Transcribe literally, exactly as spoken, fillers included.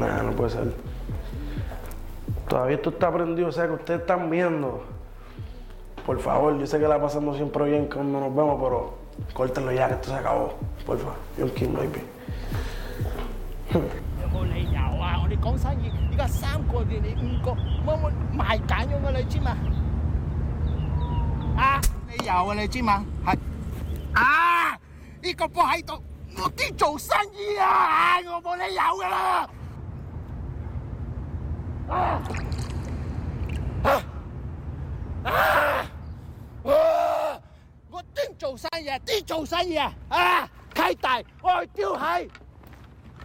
Nah, no puede ser. Todavía esto está prendido, o sea que ustedes están viendo. Por favor, yo sé que la pasamos siempre bien cuando nos vemos, pero córtenlo ya, que esto se acabó. Por favor, John King, baby. 有冇理由啊？我哋講生意，依家三個你你五個，我我賣緊咗㗎，你知嘛？啊，理由啊，你知嘛？係啊，呢個波喺度，我啲做生意啊，我冇理由㗎啦。啊啊啊！啊！我啲做生意啊，啲做生意啊，啊！契弟，我去丟係。